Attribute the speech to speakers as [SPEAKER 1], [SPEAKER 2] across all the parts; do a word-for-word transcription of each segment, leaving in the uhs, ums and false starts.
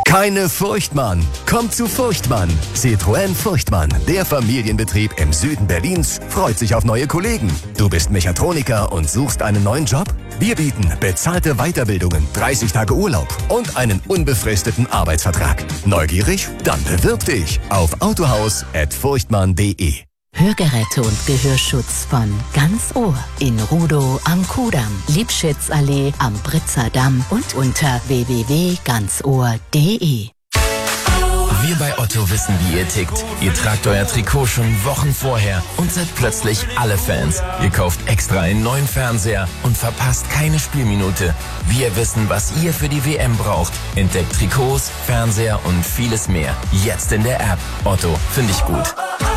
[SPEAKER 1] Keine Furcht, Mann. Kommt zu Furchtmann. Citroën Furchtmann, der Familienbetrieb im Süden Berlins, freut sich auf neue Kollegen. Du bist Mechatroniker und suchst einen neuen Job? Wir bieten bezahlte Weiterbildungen, dreißig Tage Urlaub und einen unbefristeten Arbeitsvertrag. Neugierig? Dann bewirb dich auf autohaus at furchtmann punkt de.
[SPEAKER 2] Hörgeräte und Gehörschutz von Ganz Ohr in Rudow am Kudamm, Liebschitzallee am Britzer Damm und unter w w w punkt ganz ohr punkt de.
[SPEAKER 3] Wir bei Otto wissen, wie ihr tickt. Ihr tragt euer Trikot schon Wochen vorher und seid plötzlich alle Fans. Ihr kauft extra einen neuen Fernseher und verpasst keine Spielminute. Wir wissen, was ihr für die W M braucht. Entdeckt Trikots, Fernseher und vieles mehr. Jetzt in der App. Otto, finde ich gut.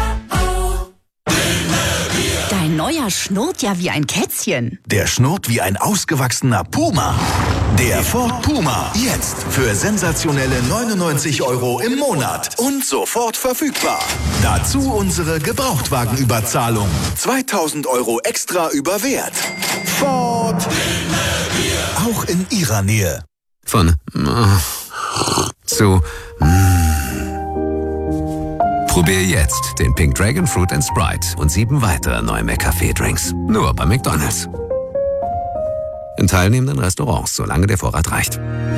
[SPEAKER 4] Dein neuer schnurrt ja wie ein Kätzchen.
[SPEAKER 5] Der schnurrt wie ein ausgewachsener Puma. Der Ford Puma. Jetzt für sensationelle neunundneunzig Euro im Monat. Und sofort verfügbar. Dazu unsere Gebrauchtwagenüberzahlung. zweitausend Euro extra über Wert. Ford. Auch in Ihrer Nähe.
[SPEAKER 6] Von äh, zu mm. Probier jetzt den Pink Dragon Fruit and Sprite und sieben weitere neue McCafé-Drinks. Nur bei McDonald's. In teilnehmenden Restaurants, solange der Vorrat reicht.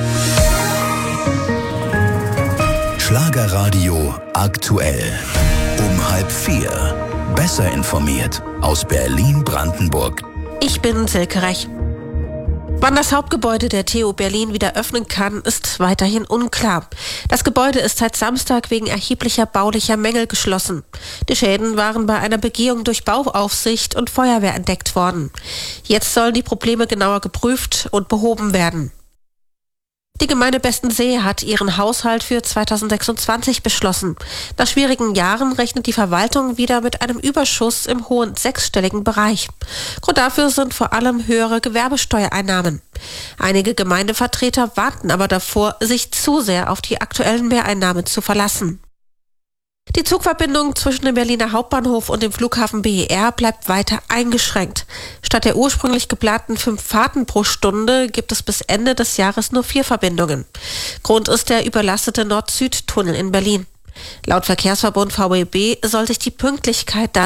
[SPEAKER 5] Schlagerradio aktuell. Um halb vier. Besser informiert aus Berlin-Brandenburg.
[SPEAKER 7] Ich bin Silke Rech. Wann das Hauptgebäude der T U Berlin wieder öffnen kann, ist weiterhin unklar. Das Gebäude ist seit Samstag wegen erheblicher baulicher Mängel geschlossen. Die Schäden waren bei einer Begehung durch Bauaufsicht und Feuerwehr entdeckt worden. Jetzt sollen die Probleme genauer geprüft und behoben werden. Die Gemeinde Bestensee hat ihren Haushalt für zweitausendsechsundzwanzig beschlossen. Nach schwierigen Jahren rechnet die Verwaltung wieder mit einem Überschuss im hohen sechsstelligen Bereich. Grund dafür sind vor allem höhere Gewerbesteuereinnahmen. Einige Gemeindevertreter warnten aber davor, sich zu sehr auf die aktuellen Mehreinnahmen zu verlassen. Die Zugverbindung zwischen dem Berliner Hauptbahnhof und dem Flughafen B E R bleibt weiter eingeschränkt. Statt der ursprünglich geplanten fünf Fahrten pro Stunde gibt es bis Ende des Jahres nur vier Verbindungen. Grund ist der überlastete Nord-Süd-Tunnel in Berlin. Laut Verkehrsverbund V B B soll sich die Pünktlichkeit dadurch